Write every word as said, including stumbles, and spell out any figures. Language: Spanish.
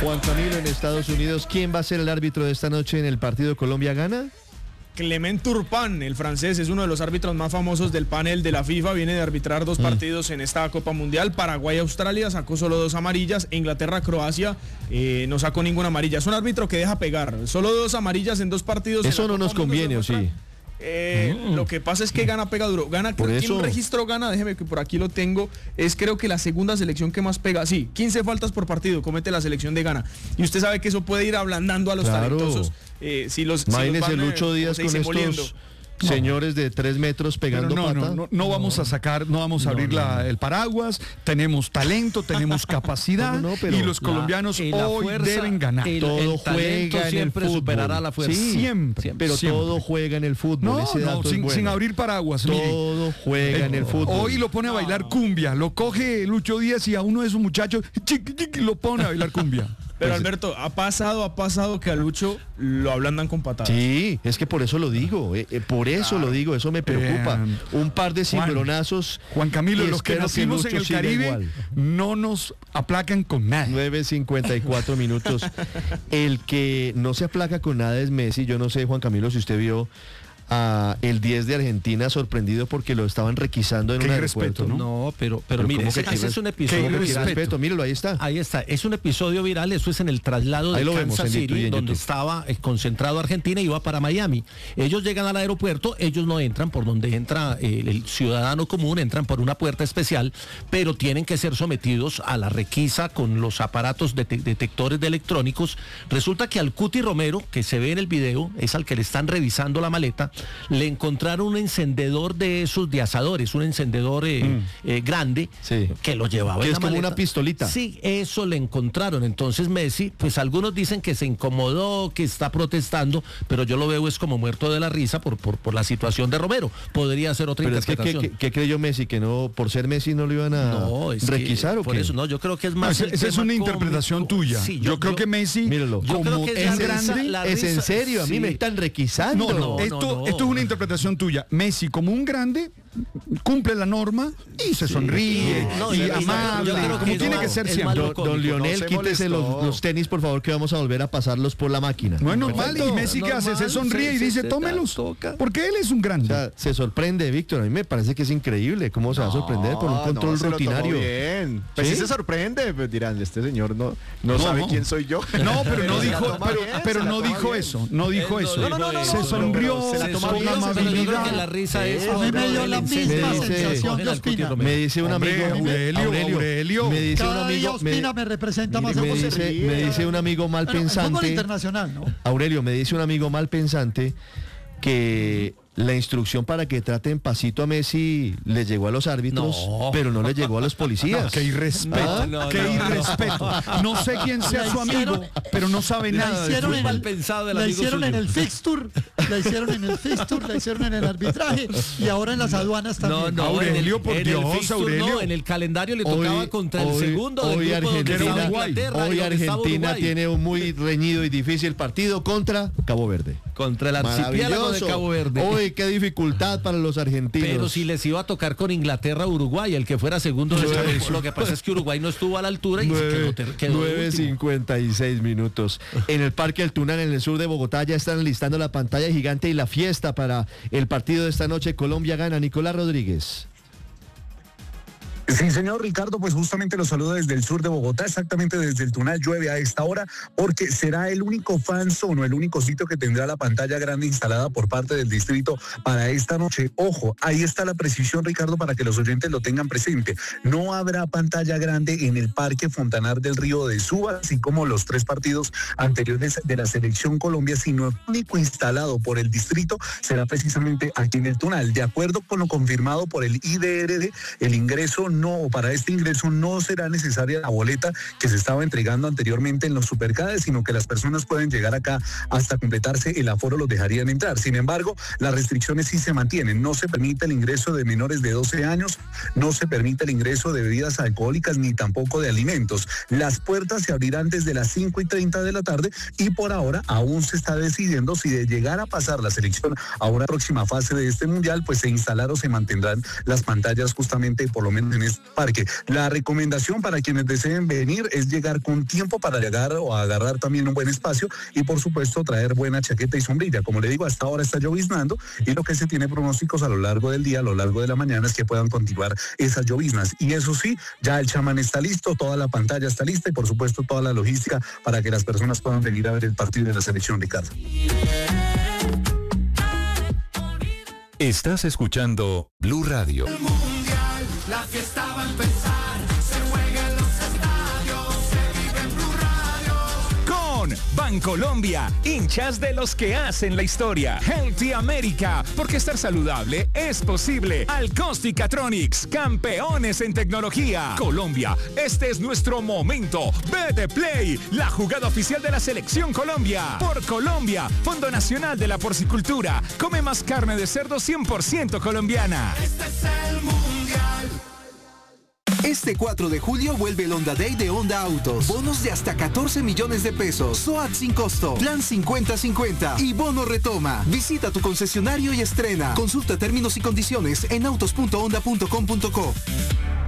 Juan Camilo, en Estados Unidos, ¿quién va a ser el árbitro de esta noche en el partido Colombia-Ghana? Clement Turpin, el francés, es uno de los árbitros más famosos del panel de la FIFA, viene de arbitrar dos mm. partidos en esta Copa Mundial. Paraguay-Australia sacó solo dos amarillas, Inglaterra-Croacia eh, no sacó ninguna amarilla. Es un árbitro que deja pegar, solo dos amarillas en dos partidos. Eso no nos conviene, ¿o sí? Eh, mm. Lo que pasa es que Ghana pega duro. Ghana, creo que un registro Ghana, déjeme que por aquí lo tengo, es creo que la segunda selección que más pega. Sí, quince faltas por partido comete la selección de Ghana. Y usted sabe que eso puede ir ablandando a los claro. talentosos. Eh, si los, Imagínese si los van, Lucho Díaz con estos moliendo. señores de tres metros pegando no, pata. No, no, no vamos a sacar, no vamos a abrir no, no, la, el paraguas. Tenemos talento, tenemos capacidad no, no, y los colombianos la, la hoy fuerza, deben ganar. El, todo el juega en el fútbol. Superará la fuerza. Sí, siempre, siempre, pero siempre. Todo juega en el fútbol. No, ese no, sin, bueno. sin abrir paraguas. Todo mire. juega eh, en el fútbol. Hoy lo pone a bailar no. cumbia. Lo coge Lucho Díaz y a uno de esos muchachos chiqui, chiqui, lo pone a bailar cumbia. Pero pues, Alberto, ha pasado, ha pasado que a Lucho lo ablandan con patadas. Sí, es que por eso lo digo, eh, eh, por eso claro. lo digo, eso me preocupa. Eh, Un par de cimbronazos. Juan, Juan Camilo, los que nacimos que en el Caribe igual. no nos aplacan con nada. nueve cincuenta y cuatro minutos. El que no se aplaca con nada es Messi. Yo no sé, Juan Camilo, si usted vio a el diez de Argentina sorprendido porque lo estaban requisando en un aeropuerto, ¿no? No, pero, pero, pero mire, ese, ese es un episodio viral. Respeto, míralo, ahí está. Ahí está, es un episodio viral, eso es en el traslado de Kansas City, donde estaba concentrado Argentina y iba para Miami. Ellos llegan al aeropuerto, ellos no entran por donde entra el, el ciudadano común, entran por una puerta especial, pero tienen que ser sometidos a la requisa con los aparatos de detectores de electrónicos. Resulta que al Cuti Romero, que se ve en el video, es al que le están revisando la maleta, le encontraron un encendedor de esos de asadores, un encendedor eh, mm. eh, grande sí. que lo llevaba que en es la como maleta. Una pistolita. Sí, eso le encontraron. Entonces Messi, pues algunos dicen que se incomodó, que está protestando, pero yo lo veo es como muerto de la risa por, por, por la situación de Romero. Podría ser otra pero interpretación. Es que, ¿qué, qué creyó Messi? ¿Que no por ser Messi no lo iban a no, es requisar que, o por qué? Eso, no, yo creo que es más. No, esa es una interpretación cómico. tuya. Sí, yo, yo creo yo, que Messi, míralo, como creo que es, es grande, risa, es en serio, a mí sí. me están requisando. No, no, esto, no, no. esto es una interpretación tuya. Messi como un grande cumple la norma y se sí. sonríe no, y amable, como que tiene no, que ser siempre. Don, don Lionel, no quítese los, los tenis, por favor, que vamos a volver a pasarlos por la máquina. No es normal, y Messi que hace, se sonríe se, y dice, se, tómelos, toca. Porque él es un grande. O sea, se sorprende, Víctor, a mí me parece que es increíble cómo se va a sorprender por un control no, rutinario. Bien. Pues ¿Sí? sí se sorprende, pues dirán, este señor no, no, no sabe no. quién soy yo. No, pero no dijo, pero, bien, pero no dijo eso, no dijo eso. No, no, no, no, se sonrió con amabilidad. La risa es a mí me dio la misma sensación de Ospina. Me dice un amigo, Aurelio, Aurelio, me dice un amigo, Ospina me representa más. Me dice, me dice un amigo mal pensante. Internacional, ¿no? Aurelio, me dice un amigo mal pensante que la instrucción para que traten pasito a Messi le llegó a los árbitros, no. pero no le llegó a los policías. No, qué irrespeto, ¿Ah? no, no, qué no, irrespeto. No sé quién sea su amigo, pero no sabe nada. Hicieron de en el, pensado la hicieron en el fixture, la hicieron en el fixture, la hicieron en el arbitraje y ahora en las aduanas también. No, no, Aurelio, por en Dios, el fixture, Aurelio. No, en el calendario le tocaba hoy, contra el hoy, segundo hoy del grupo Argentina, de Inglaterra. Hoy Argentina tiene un muy reñido y difícil partido contra Cabo Verde. Contra el archipiélago de Cabo Verde. Hoy qué dificultad para los argentinos. Pero si les iba a tocar con Inglaterra Uruguay, el que fuera segundo de ese, lo que pasa es que Uruguay no estuvo a la altura y nueve, se quedó, quedó nueve cincuenta y seis minutos. En el Parque El Tunal, en el sur de Bogotá, ya están listando la pantalla gigante y la fiesta para el partido de esta noche. Colombia gana. Nicolás Rodríguez. Sí, señor Ricardo, pues justamente lo saludo desde el sur de Bogotá, exactamente desde el Tunal. Llueve a esta hora porque será el único fan zone, el único sitio que tendrá la pantalla grande instalada por parte del distrito para esta noche. Ojo, ahí está la precisión, Ricardo, para que los oyentes lo tengan presente. No habrá pantalla grande en el Parque Fontanar del Río de Suba, así como los tres partidos anteriores de la Selección Colombia, sino el único instalado por el distrito será precisamente aquí en el Tunal. De acuerdo con lo confirmado por el I D R D, el ingreso no, para este ingreso no será necesaria la boleta que se estaba entregando anteriormente en los supercades, sino que las personas pueden llegar acá hasta completarse el aforo, los dejarían entrar. Sin embargo, las restricciones sí se mantienen. No se permite el ingreso de menores de doce años, no se permite el ingreso de bebidas alcohólicas ni tampoco de alimentos. Las puertas se abrirán desde las cinco y treinta de la tarde y por ahora aún se está decidiendo si de llegar a pasar la selección a una próxima fase de este mundial, pues se instalarán o se mantendrán las pantallas justamente por lo menos en este parque. La recomendación para quienes deseen venir es llegar con tiempo para llegar o agarrar también un buen espacio y por supuesto traer buena chaqueta y sombrilla. Como le digo, hasta ahora está lloviznando y lo que se tiene pronósticos a lo largo del día, a lo largo de la mañana es que puedan continuar esas lloviznas. Y eso sí, ya el chamán está listo, toda la pantalla está lista y por supuesto toda la logística para que las personas puedan venir a ver el partido de la selección, Ricardo. Estás escuchando Blue Radio. El mundial, la fiesta va a empezar, se juega en los estadios, se vive en Blue Radio. Con Bancolombia, hinchas de los que hacen la historia. Healthy America, porque estar saludable es posible. Alcost y Catronics, campeones en tecnología. Colombia, este es nuestro momento. B de Play, la jugada oficial de la Selección Colombia. Por Colombia, Fondo Nacional de la Porcicultura. Come más carne de cerdo cien por ciento colombiana. Este es el mundial. Este cuatro de julio vuelve el Honda Day de Honda Autos. Bonos de hasta catorce millones de pesos. S O A T sin costo. Plan cincuenta cincuenta. Y bono retoma. Visita tu concesionario y estrena. Consulta términos y condiciones en autos punto honda punto com punto co.